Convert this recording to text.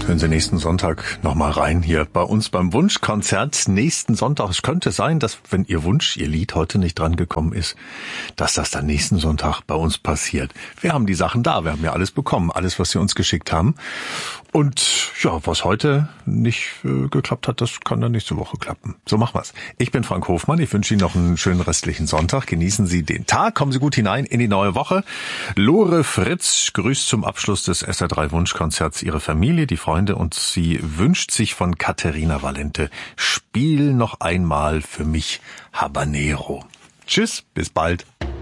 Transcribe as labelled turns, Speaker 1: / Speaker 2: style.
Speaker 1: Hören Sie nächsten Sonntag nochmal rein hier bei uns beim Wunschkonzert. Nächsten Sonntag. Es könnte sein, dass wenn Ihr Wunsch, Ihr Lied heute nicht dran gekommen ist, dass das dann nächsten Sonntag bei uns passiert. Wir haben die Sachen da. Wir haben ja alles bekommen. Alles, was Sie uns geschickt haben. Und ja, was heute nicht geklappt hat, das kann dann nächste Woche klappen. So machen wir's. Ich bin Frank Hofmann. Ich wünsche Ihnen noch einen schönen restlichen Sonntag. Genießen Sie den Tag. Kommen Sie gut hinein in die neue Woche. Lore Fritz grüßt zum Abschluss des SR3 Wunschkonzerts ihre Familie, die Freunde, und sie wünscht sich von Katharina Valente: Spiel noch einmal für mich Habanero. Tschüss, bis bald.